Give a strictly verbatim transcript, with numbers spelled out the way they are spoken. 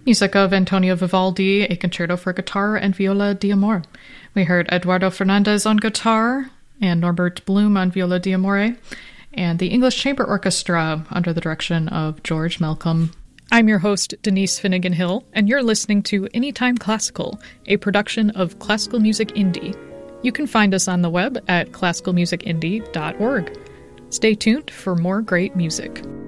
Music of Antonio Vivaldi, a concerto for guitar and viola d'amore. We heard Eduardo Fernandez on guitar and Norbert Blum on viola d'amore, and the English Chamber Orchestra under the direction of George Malcolm. I'm your host, Denise Finnegan Hill, and you're listening to Anytime Classical, a production of Classical Music Indie. You can find us on the web at classical music indie dot org. Stay tuned for more great music.